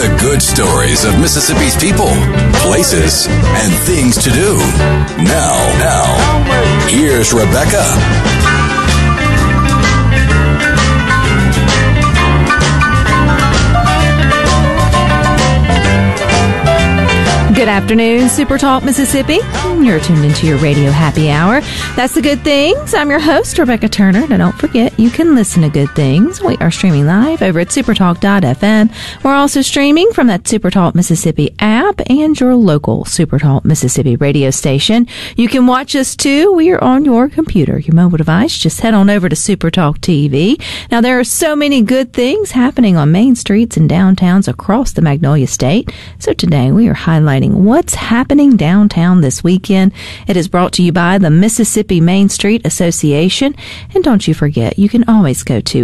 the good stories of Mississippi's people, places, and things to do. Now, here's Rebecca. Good afternoon, Super Talk Mississippi. You're tuned into your radio happy hour. That's the Good Things. I'm your host, Rebecca Turner. Now, don't forget, you can listen to Good Things. We are streaming live over at supertalk.fm. We're also streaming from that Supertalk Mississippi app and your local Supertalk Mississippi radio station. You can watch us, too. We are on your computer, your mobile device. Just head on over to Supertalk TV. Now, there are so many good things happening on main streets and downtowns across the Magnolia State. So today, we are highlighting what's happening downtown this weekend. It is brought to you by the Mississippi Main Street Association. And don't you forget, you can always go to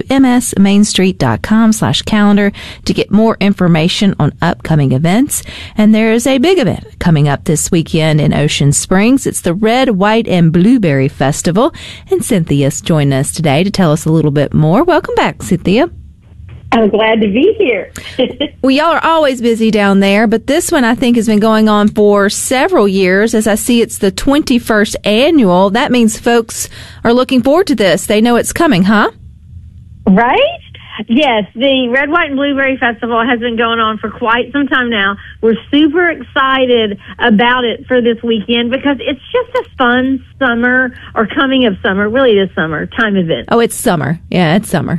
msmainstreet.com/calendar to get more information on upcoming events. And there is a big event coming up this weekend in Ocean Springs. It's the Red, White, and Blueberry Festival. And Cynthia's joined us today to tell us a little bit more. Welcome back, Cynthia. I'm glad to be here. Well, y'all are always busy down there, but this one I think has been going on for several years. As I see, it's the 21st annual. That means folks are looking forward to this. They know it's coming, huh? Right? Yes, the Red, White, and Blueberry Festival has been going on for quite some time now. We're super excited about it for this weekend because it's just a fun summer or coming of summer, really it is summer, time event. Oh, it's summer. Yeah, it's summer.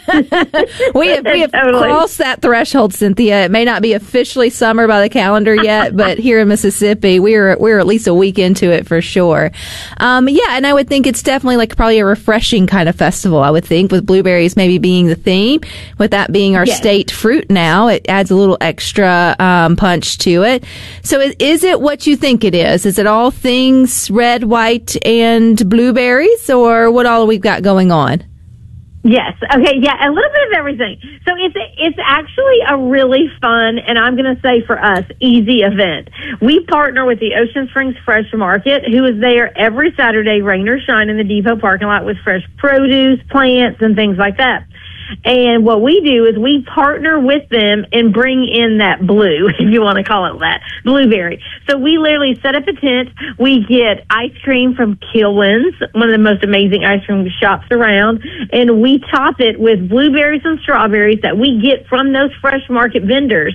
we have Totally. crossed that threshold, Cynthia. It may not be officially summer by the calendar yet, but here in Mississippi, we're at least a week into it for sure. Yeah, and I would think it's definitely like probably a refreshing kind of festival, I would think, with blueberries maybe being the theme. With that being our state fruit now, it adds a little extra punch to it. So is it what you think it is? Is it all things red, white, and blueberries, or what all we've got going on? Yes. Okay. Yeah. A little bit of everything. So it's actually a really fun, and I'm going to say for us, easy event. We partner with the Ocean Springs Fresh Market, who is there every Saturday, rain or shine, in the depot parking lot with fresh produce, plants, and things like that. And what we do is we partner with them and bring in that blue, if you want to call it that, blueberry. So we literally set up a tent. We get ice cream from Kilwins, one of the most amazing ice cream shops around, and we top it with blueberries and strawberries that we get from those fresh market vendors.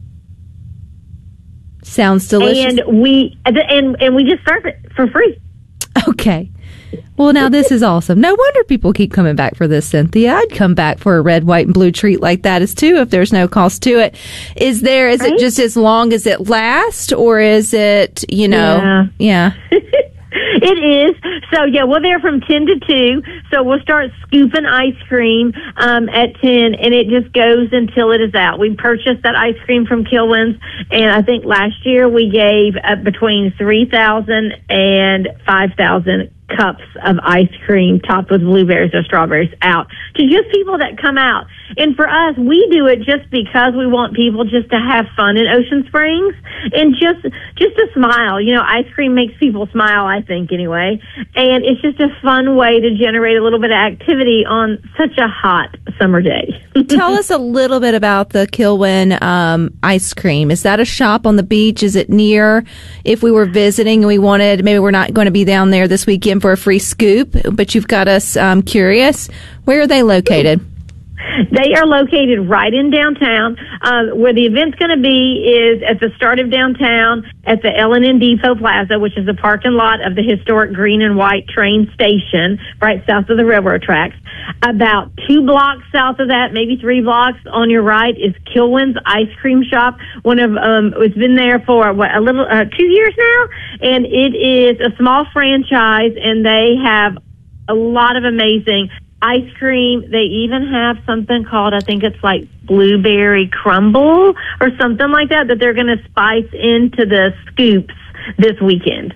Sounds delicious. And we just serve it for free. Okay. Well, now this is awesome. No wonder people keep coming back for this, Cynthia. I'd come back for a red, white, and blue treat like that as too if there's no cost to it. Is it just as long as it lasts, or is it, Yeah. It is. So, yeah, we're there from 10 to 2. So we'll start scooping ice cream at 10, and it just goes until it is out. We purchased that ice cream from Kilwins, and I think last year we gave between 3,000 and 5,000 cups of ice cream topped with blueberries or strawberries out to just people that come out. And for us, we do it just because we want people just to have fun in Ocean Springs and just to smile. You know, ice cream makes people smile, I think, anyway. And it's just a fun way to generate a little bit of activity on such a hot summer day. Tell us a little bit about the Kilwin ice cream. Is that a shop on the beach? Is it near? If we were visiting and we wanted, maybe we're not going to be down there this weekend for a free scoop, but you've got us curious. Where are they located? They are located right in downtown. Where the event's going to be is at the start of downtown at the L&N Depot Plaza, which is the parking lot of the historic green and white train station right south of the railroad tracks. About 2 blocks south of that, maybe 3 blocks on your right, is Kilwin's Ice Cream Shop. It's been there for 2 years now, and it is a small franchise, and they have a lot of amazing ice cream. They even have something called, I think it's like blueberry crumble or something like that they're going to spice into the scoops this weekend.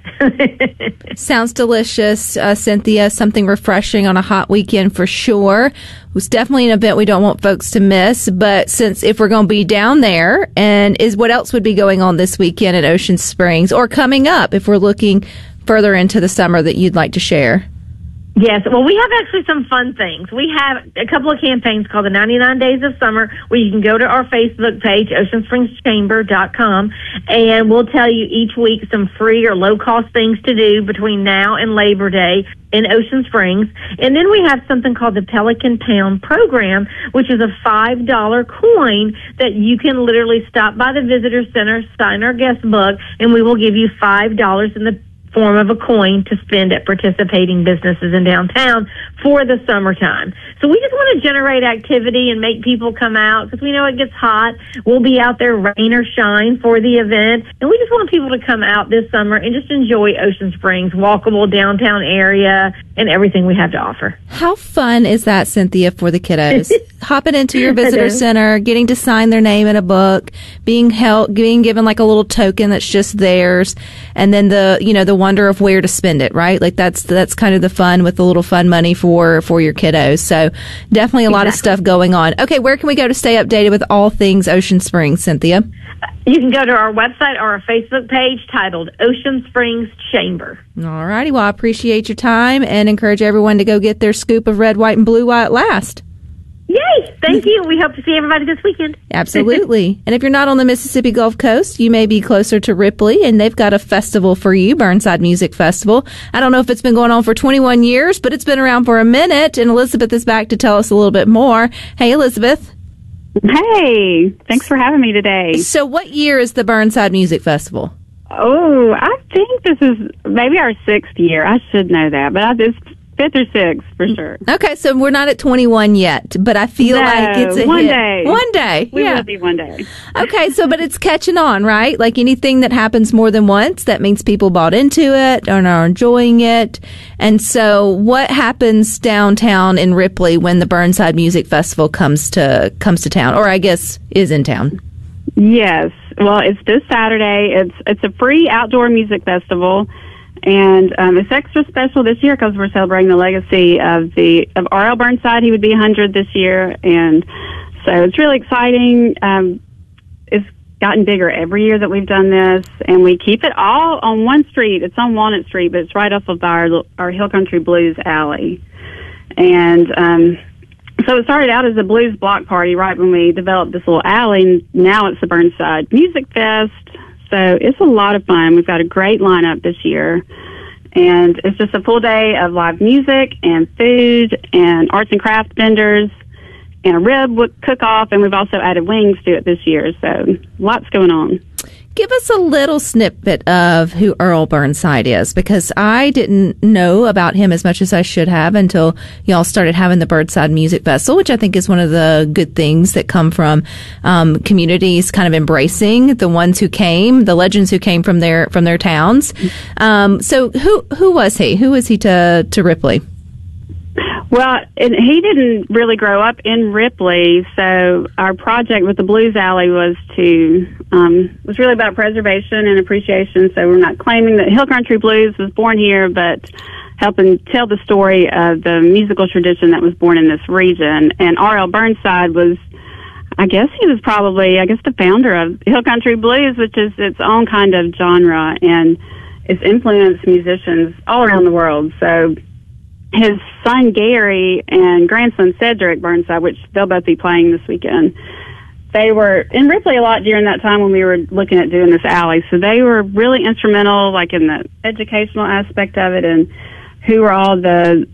Sounds delicious, Cynthia. Something refreshing on a hot weekend for sure. It was definitely an event we don't want folks to miss. But since if we're going to be down there, and what else would be going on this weekend at Ocean Springs or coming up if we're looking further into the summer that you'd like to share? Yes, well, we have actually some fun things. We have a couple of campaigns called the 99 Days of Summer, where you can go to our Facebook page, oceansprings.chamber.com, and we'll tell you each week some free or low-cost things to do between now and Labor Day in Ocean Springs. And then we have something called the Pelican Pound Program, which is a $5 coin that you can literally stop by the visitor center, sign our guest book, and we will give you $5 in the form of a coin to spend at participating businesses in downtown for the summertime. So we just want to generate activity and make people come out because we know it gets hot. We'll be out there rain or shine for the event, and we just want people to come out this summer and just enjoy Ocean Springs, walkable downtown area, and everything we have to offer. How fun is that, Cynthia, for the kiddos? Hopping into your visitor center, getting to sign their name in a book, being given like a little token that's just theirs, and then the wonder of where to spend it, right? Like that's kind of the fun with the little fun money for your kiddos. So definitely a lot of stuff going on. Okay, where can we go to stay updated with all things Ocean Springs, Cynthia? You can go to our website or our Facebook page titled Ocean Springs Chamber. All righty. Well, I appreciate your time and encourage everyone to go get their scoop of red, white, and blue while it lasts. Yay! Thank you. We hope to see everybody this weekend. Absolutely. And if you're not on the Mississippi Gulf Coast, you may be closer to Ripley, and they've got a festival for you, Burnside Music Festival. I don't know if it's been going on for 21 years, but it's been around for a minute, and Elizabeth is back to tell us a little bit more. Hey, Elizabeth. Hey, thanks for having me today. So what year is the Burnside Music Festival? Oh, I think this is maybe our 6th year. I should know that, but it's 5th or 6th for sure. Okay, so we're not at 21 yet, but I feel like it's a one hit. day. One day. We will be one day. Okay, so but it's catching on, right? Like anything that happens more than once, that means people bought into it and are enjoying it. And so what happens downtown in Ripley when the Burnside Music Festival comes to town, or I guess is in town? Yes. Well, it's this Saturday. It's a free outdoor music festival. And it's extra special this year because we're celebrating the legacy of R.L. Burnside. He would be 100 this year, and so it's really exciting. It's gotten bigger every year that we've done this, and we keep it all on one street. It's on Walnut Street, but it's right off of our Hill Country Blues alley. And so it started out as a blues block party right when we developed this little alley, and now it's the Burnside Music Fest. So it's a lot of fun. We've got a great lineup this year, and it's just a full day of live music and food and arts and crafts vendors and a rib cook-off, and we've also added wings to it this year. So lots going on. Give us a little snippet of who Earl Burnside is, because I didn't know about him as much as I should have until y'all started having the Burnside Music Festival, which I think is one of the good things that come from communities kind of embracing the ones who came, the legends who came from their towns. So who was he? Who was he to Ripley? Well, he didn't really grow up in Ripley, so our project with the Blues Alley was really about preservation and appreciation. So we're not claiming that Hill Country Blues was born here, but helping tell the story of the musical tradition that was born in this region. And R.L. Burnside was, he was probably the founder of Hill Country Blues, which is its own kind of genre, and it's influenced musicians all around the world. So his son Gary and grandson Cedric Burnside, which they'll both be playing this weekend, they were in Ripley a lot during that time when we were looking at doing this alley. So they were really instrumental, like in the educational aspect of it, and who were all the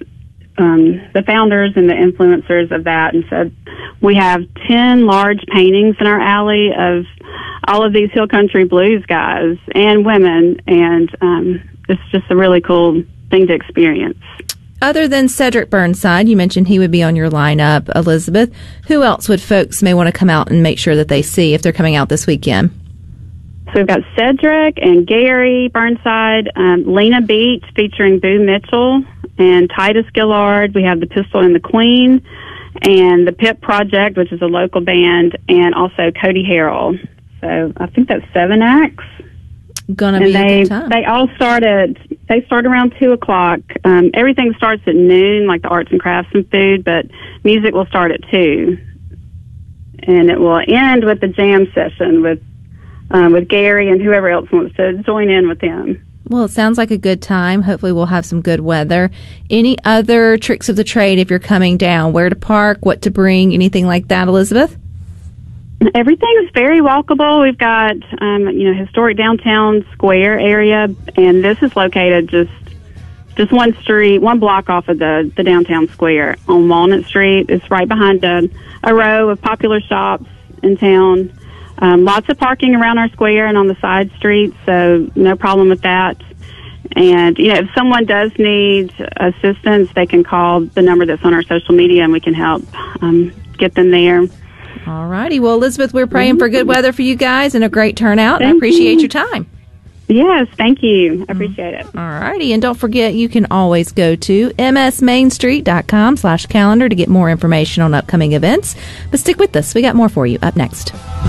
founders and the influencers of that. And so we have 10 large paintings in our alley of all of these Hill Country Blues guys and women, and it's just a really cool thing to experience. Other than Cedric Burnside, you mentioned he would be on your lineup, Elizabeth. Who else would folks may want to come out and make sure that they see if they're coming out this weekend? So we've got Cedric and Gary Burnside, Lena Beat featuring Boo Mitchell, and Titus Gillard. We have the Pistol and the Queen, and the Pip Project, which is a local band, and also Cody Harrell. So I think that's 7 acts. Gonna be a good time. They all start around 2:00. Everything starts at noon, like the arts and crafts and food, but music will start at 2, and it will end with the jam session with Gary and whoever else wants to join in with him. Well, it sounds like a good time. Hopefully we'll have some good weather. Any other tricks of the trade if you're coming down? Where to park, what to bring, anything like that, Elizabeth? Everything's very walkable. We've got, historic downtown square area, and this is located just one block off of the downtown square on Walnut Street. It's right behind a row of popular shops in town. Lots of parking around our square and on the side streets, so no problem with that. And, if someone does need assistance, they can call the number that's on our social media, and we can help get them there. All righty. Well, Elizabeth, we're praying for good weather for you guys and a great turnout. Thank I appreciate you. your time. Yes, thank you. I appreciate it. All righty. And don't forget, you can always go to msmainstreet.com/calendar to get more information on upcoming events. But stick with us. We got more for you up next.